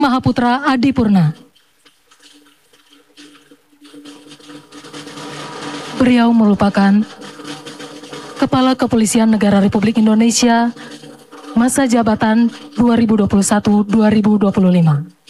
Mahaputra Adipurna. Beliau merupakan Kepala Kepolisian Negara Republik Indonesia masa jabatan 2021-2025.